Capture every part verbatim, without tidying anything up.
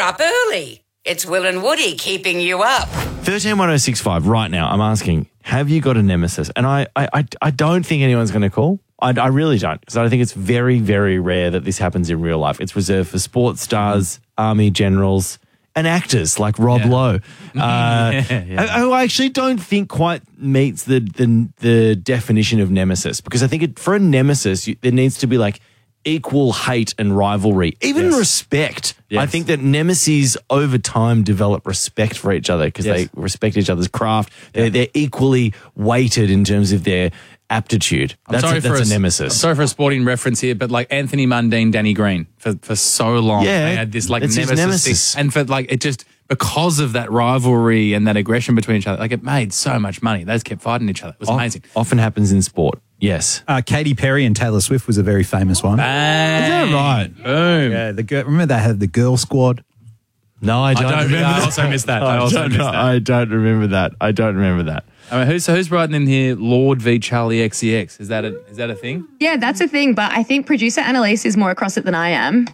up early. It's Will and Woody keeping you up. thirteen one oh six five, right now, I'm asking, have you got a nemesis? And I, I, I, I don't think anyone's going to call. I, I really don't, because I think it's very, very rare that this happens in real life. It's reserved for sports stars, army generals, and actors like Rob Yeah. Lowe, uh, yeah, yeah. who I actually don't think quite meets the the, the definition of nemesis, because I think it, for a nemesis, you, there needs to be like equal hate and rivalry, even Yes. respect. Yes. I think that nemesis over time develop respect for each other because Yes. they respect each other's craft. They're, they're equally weighted in terms of their aptitude. That's, I'm sorry a, that's for a a, nemesis. I'm sorry for a sporting reference here, but like Anthony Mundine, Danny Green, for, for so long, Yeah, they had this like it's his nemesis, nemesis. thing. And for like it just because of that rivalry and that aggression between each other, like it made so much money. They just kept fighting each other. It was O- amazing. Often happens in sport. Yes. Uh, Katy Perry and Taylor Swift was a very famous one. Bang. Is that right? Boom. Yeah, the girl, remember they had the girl squad. No, I don't, don't remember that. that. I also missed that. I also don't, missed that. I don't remember that. I don't remember that. I mean, who's so who's writing in here? Lord v Charlie X C X. Is that a is that a thing? Yeah, that's a thing, but I think producer Annalise is more across it than I am.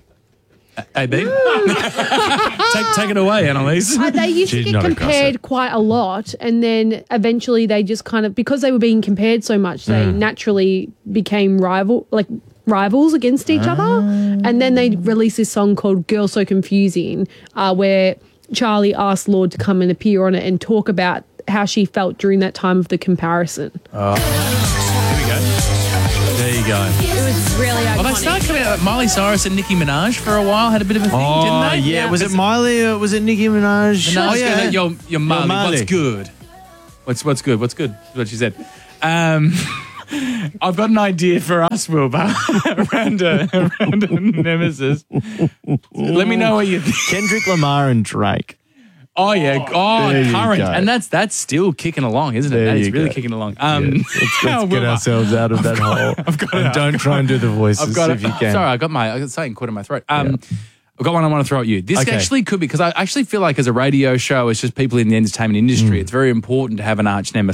A B. take take it away, Annalise. Uh, they used She's to get not a compared gossip. quite a lot, and then eventually they just kind of, because they were being compared so much, they Mm. naturally became rival, like rivals against each Ah. other. And then they released this song called "Girl So Confusing," uh, where Charlie asked Lord to come and appear on it and talk about how she felt during that time of the comparison. There we go. There you go. It was really iconic. Well, they started coming out. Miley Cyrus and Nicki Minaj for a while had a bit of a thing, Oh, didn't they? yeah. Yeah. Was it Miley or was it Nicki Minaj? No, oh, yeah. Yo, yo, Marley, Marley. what's good? What's what's good? What's good? That's what she said. Um, I've got an idea for us, Wilbur, around a, around a nemesis. Let me know what you think. Kendrick Lamar and Drake. Oh, yeah. Oh, There you current. go. And that's that's still kicking along, isn't it? There That is you really go. kicking along. Um, Let's, let's get Wilbur, ourselves out of that hole. I've got and it. don't try and do the voices I've got if it. you can. Sorry, I got my I got something caught in my throat. Um, I've got one I want to throw at you. This Okay. actually could be, because I actually feel like as a radio show, it's just people in the entertainment industry, it's very important to have an arch nemesis.